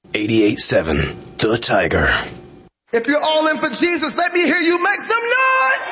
88.7 The Tiger. If you're all in for Jesus, let me hear you make some noise.